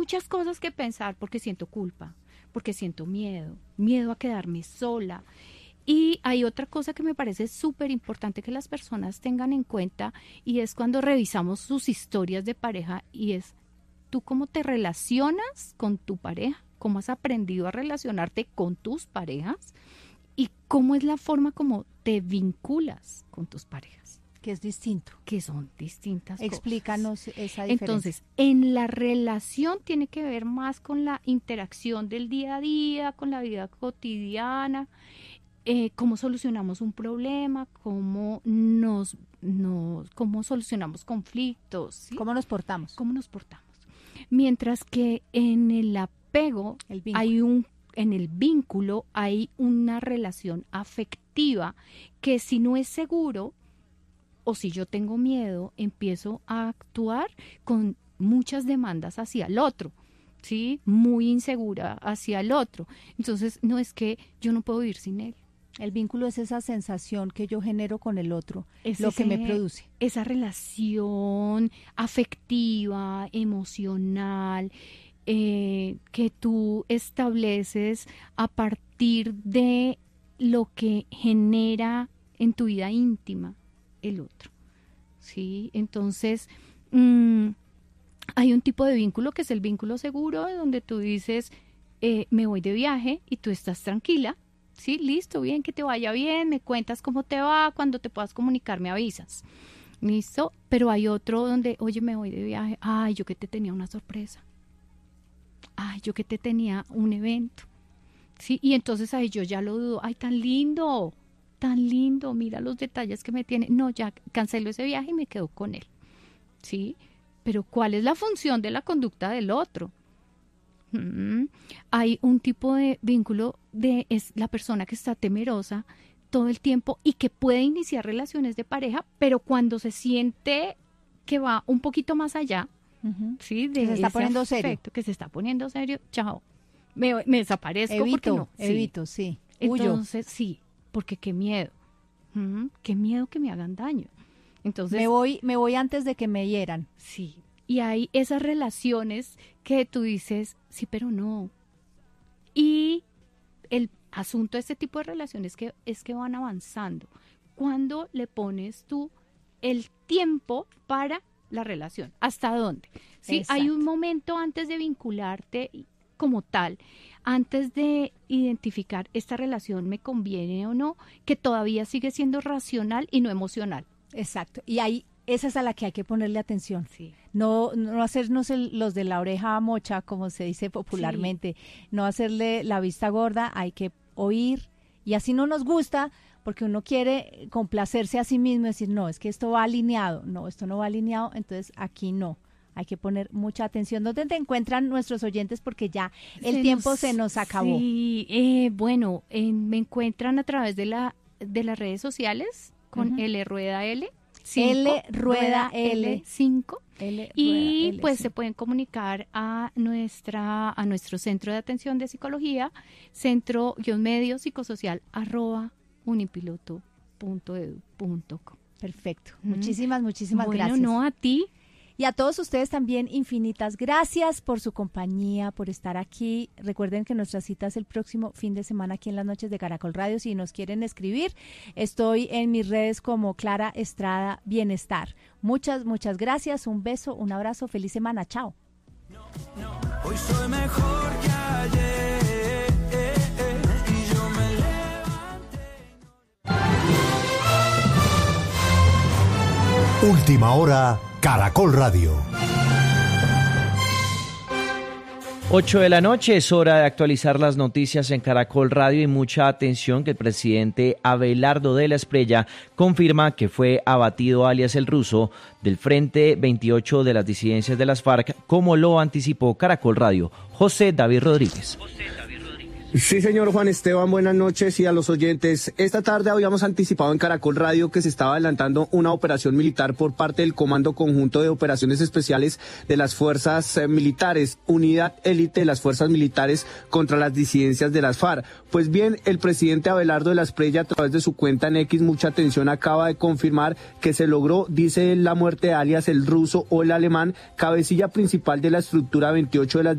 muchas cosas que pensar porque siento culpa, porque siento miedo a quedarme sola. Y hay otra cosa que me parece súper importante que las personas tengan en cuenta y es cuando revisamos sus historias de pareja y es tú cómo te relacionas con tu pareja, cómo has aprendido a relacionarte con tus parejas y cómo es la forma como te vinculas con tus parejas. Que es distinto. Que son distintas Explícanos cosas. esa diferencia. Entonces, en la relación tiene que ver más con la interacción del día a día, con la vida cotidiana, cómo solucionamos un problema, cómo solucionamos conflictos, ¿sí? ¿Cómo nos portamos? Mientras que en el apego en el vínculo hay una relación afectiva que si no es seguro o si yo tengo miedo, empiezo a actuar con muchas demandas hacia el otro, ¿sí? Muy insegura hacia el otro. Entonces, no es que yo no puedo vivir sin él. El vínculo es esa sensación que yo genero con el otro, lo que me produce. Esa relación afectiva, emocional, que tú estableces a partir de lo que genera en tu vida íntima el otro, ¿sí? Entonces, hay un tipo de vínculo que es el vínculo seguro, donde tú dices, me voy de viaje y tú estás tranquila, ¿sí? Listo, bien, que te vaya bien, me cuentas cómo te va, cuando te puedas comunicar me avisas, ¿listo? Pero hay otro donde, oye, me voy de viaje, ay, yo que te tenía una sorpresa, ay, yo que te tenía un evento, ¿sí? Y entonces ahí yo ya lo dudo, ay, tan lindo, mira los detalles que me tiene, no, ya cancelo ese viaje y me quedo con él, ¿sí? Pero ¿cuál es la función de la conducta del otro? Hay un tipo de vínculo es la persona que está temerosa todo el tiempo y que puede iniciar relaciones de pareja, pero cuando se siente que va un poquito más allá, ¿sí? De que se está poniendo afecto, serio. que se está poniendo serio, chao, me desaparezco porque no. Evito, sí. Huyo. Entonces, sí, porque qué miedo que me hagan daño. Entonces, me voy antes de que me hieran. Sí, y hay esas relaciones que tú dices, sí, pero no. Y el asunto de este tipo de relaciones es que van avanzando. ¿Cuándo le pones tú el tiempo para la relación? ¿Hasta dónde? Sí, hay un momento antes de vincularte como tal, antes de identificar esta relación me conviene o no, que todavía sigue siendo racional y no emocional. Exacto, y ahí esa es a la que hay que ponerle atención. Sí. No hacernos los de la oreja mocha, como se dice popularmente, no hacerle la vista gorda, hay que oír, y así no nos gusta, porque uno quiere complacerse a sí mismo, decir, no, es que esto va alineado, no, esto no va alineado, entonces aquí no. Hay que poner mucha atención. ¿Dónde te encuentran nuestros oyentes? Porque ya el tiempo se nos acabó. Sí, bueno, me encuentran a través de las redes sociales con L Rueda L. 5, L Rueda L 5 L y L, pues sí. se pueden comunicar a nuestro centro de atención de psicología, centro-medio psicosocial @unipiloto.edu.co. Perfecto. Muchísimas gracias. Bueno, no, a ti. Y a todos ustedes también infinitas gracias por su compañía, por estar aquí. Recuerden que nuestra cita es el próximo fin de semana aquí en las noches de Caracol Radio. Si nos quieren escribir, estoy en mis redes como Clara Estrada Bienestar. Muchas gracias. Un beso, un abrazo. Feliz semana. Chao. Hoy soy mejor que ayer y yo me levanté. Última hora, Caracol Radio. 8 de la noche, es hora de actualizar las noticias en Caracol Radio y mucha atención que el presidente Abelardo de la Espriella confirma que fue abatido alias el ruso del Frente 28 de las disidencias de las FARC, como lo anticipó Caracol Radio. José David Rodríguez. Sí, señor Juan Esteban, buenas noches y a los oyentes. Esta tarde habíamos anticipado en Caracol Radio que se estaba adelantando una operación militar por parte del Comando Conjunto de Operaciones Especiales de las Fuerzas Militares, Unidad Élite de las Fuerzas Militares contra las disidencias de las FARC. Pues bien, el presidente Abelardo de la Espriella, a través de su cuenta en X, mucha atención, acaba de confirmar que se logró, dice él, la muerte de alias el ruso o el alemán, cabecilla principal de la estructura 28 de las